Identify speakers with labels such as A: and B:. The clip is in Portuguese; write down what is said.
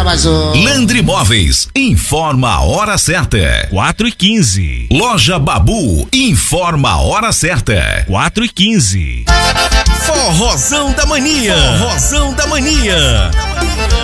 A: mais um.
B: Landry Móveis, informa a hora certa.
C: 4h15.
B: Loja Babu, informa a hora certa.
C: 4h15. Forrozão da Mania. Forrozão da Mania.